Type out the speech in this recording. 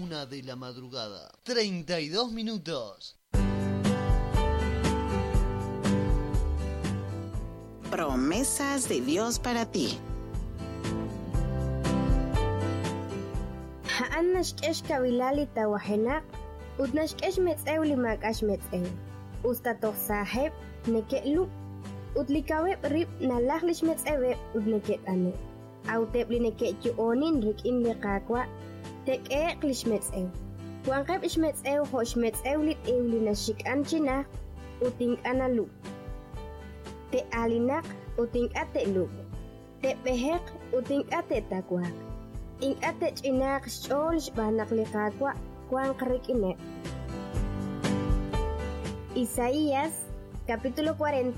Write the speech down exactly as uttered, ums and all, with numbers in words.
una de la madrugada. treinta y dos minutos. Promesas de Dios para ti. Ha'annashk'esh kabilali tawahenaq, utnashk'esh metz'ew limak'ash metz'ew. Ustatoq saheb neke'lu, utlikaweb rib nalajlish metz'eweb utneke't'ane. Awteb lineke'chu'onin rik'in liqakwa, tek'eq lish metz'ew. Wanqeb ish metz'ew ho'sh metz'ew lit'ew linashik'an chinaq, utink'analu. Te'alinaq utink'ate'lu. Te'bejeq utink'ate'takwaq. Ink'ate ch'inaq xch'ol xb'anaq liqakwa wanq rik'ine. Isaías capítulo cuarenta